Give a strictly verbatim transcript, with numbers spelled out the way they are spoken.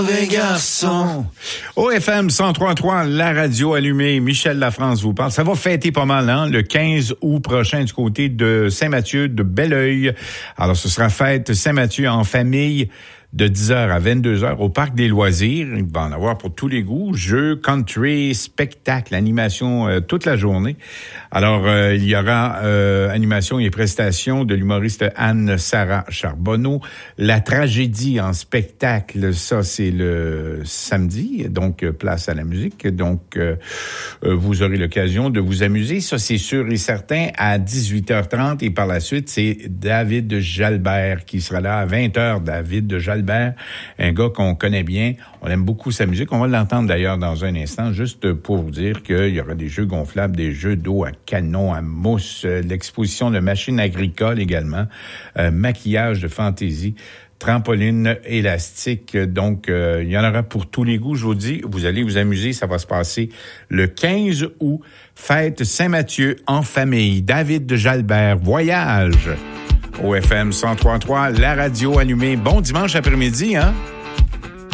Garçon. O F M cent trois point trois, la radio allumée, Michel Lafrance vous parle. Ça va fêter pas mal, hein, le quinze août prochain du côté de Saint-Mathieu, de Belleuil. Alors, ce sera fête Saint-Mathieu en famille de dix heures à vingt-deux heures au Parc des Loisirs. Il va en avoir pour tous les goûts. Jeux, country, spectacle, animation euh, toute la journée. Alors, euh, il y aura euh, animation et prestations de l'humoriste Anne-Sara Charbonneau. La tragédie en spectacle, ça, c'est le samedi. Donc, place à la musique. Donc, euh, euh, vous aurez l'occasion de vous amuser. Ça, c'est sûr et certain, à dix-huit heures trente. Et par la suite, c'est David Jalbert qui sera là à vingt heures. David Jalbert, un gars qu'on connaît bien. On aime beaucoup sa musique. On va l'entendre d'ailleurs dans un instant, juste pour vous dire qu'il y aura des jeux gonflables, des jeux d'eau à canon, à mousse, l'exposition de machines agricoles également, euh, maquillage de fantaisie, trampoline élastique. Donc, euh, il y en aura pour tous les goûts, je vous dis. Vous allez vous amuser. Ça va se passer le quinze août. Fête Saint-Mathieu en famille. David de Jalbert, voyage. O F M cent trois point trois, la radio allumée. Bon dimanche après-midi, hein?